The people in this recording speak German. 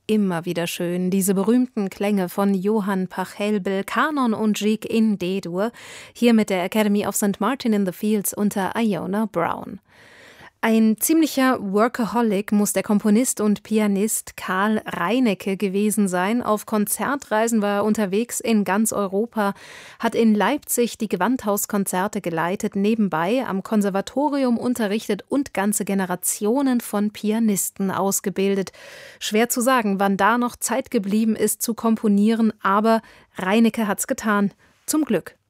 immer wieder schön, diese berühmten Klänge von Johann Pachelbel, Kanon und Gigue in D-Dur, hier mit der Academy of St. Martin in the Fields unter Iona Brown. Ein ziemlicher Workaholic muss der Komponist und Pianist Karl Reinecke gewesen sein. Auf Konzertreisen war er unterwegs in ganz Europa, hat in Leipzig die Gewandhauskonzerte geleitet, nebenbei am Konservatorium unterrichtet und ganze Generationen von Pianisten ausgebildet. Schwer zu sagen, wann da noch Zeit geblieben ist zu komponieren, aber Reinecke hat's getan. Zum Glück.